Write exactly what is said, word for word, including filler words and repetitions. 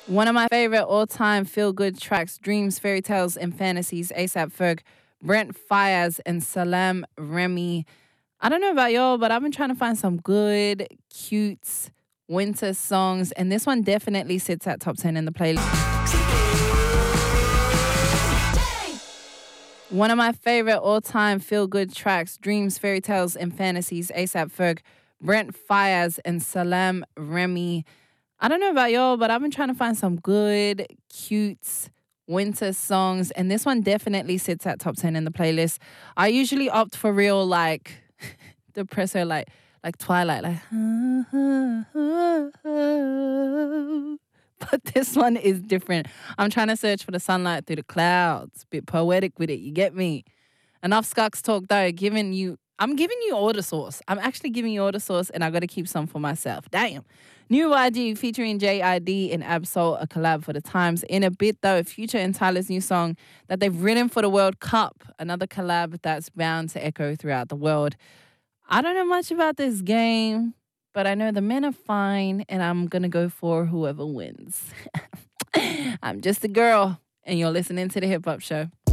One of my favorite all-time feel-good tracks, Dreams, Fairy Tales, and Fantasies, ASAP Ferg, Brent Fires, and Salam Remy. I don't know about y'all, but I've been trying to find some good, cute winter songs, and this one definitely sits at top ten in the playlist. One of my favorite all-time feel-good tracks, Dreams, Fairy Tales, and Fantasies, ASAP Ferg, Brent Fires, and Salam Remy. I don't know about y'all, but I've been trying to find some good, cute winter songs, and this one definitely sits at top ten in the playlist. I usually opt for real, like, depressor, like, like Twilight, like, but this one is different. I'm trying to search for the sunlight through the clouds. Bit poetic with it, you get me? Enough Scucks talk though, giving you, I'm giving you all the sauce. I'm actually giving you all the sauce, and I got to keep some for myself. Damn. New Y G featuring J I D and Absol, a collab for the times. In a bit though, Future and Tyler's new song that they've written for the World Cup. Another collab that's bound to echo throughout the world. I don't know much about this game, but I know the men are fine, and I'm going to go for whoever wins. I'm just a girl, and you're listening to The Hip Hop Show.